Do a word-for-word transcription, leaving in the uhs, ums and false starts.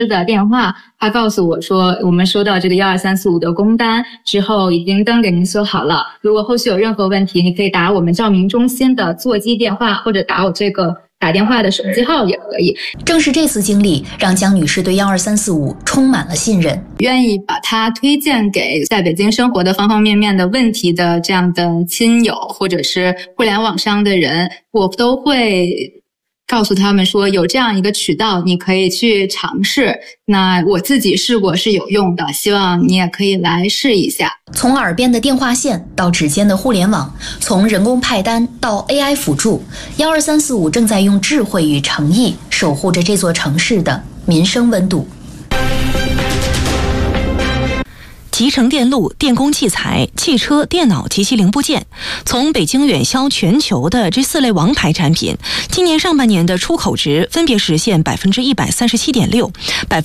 的电话，他告诉我说，我们收到这个一二三四五的工单之后，已经灯给您修好了。如果后续有任何问题，你可以打我们照明中心的座机电话，或者打我这个打电话的手机号也可以。 正是这次经历，让江女士对一二三四五充满了信任， 愿意把它推荐给在北京生活的方方面面的问题的这样的亲友，或者是互联网上的人，我都会告诉他们说，有这样一个渠道你可以去尝试，那我自己试过是有用的，希望你也可以来试一下。 从耳边的电话线到指尖的互联网，从人工派单到 A I 辅助，一二三四五正在用智慧与诚意守护着这座城市的民生温度。 集成电路、电工器材、汽车、电脑及其零部件，从北京远销全球的这四类王牌产品，今年上半年的出口值分别实现百分之一百三十七点六、百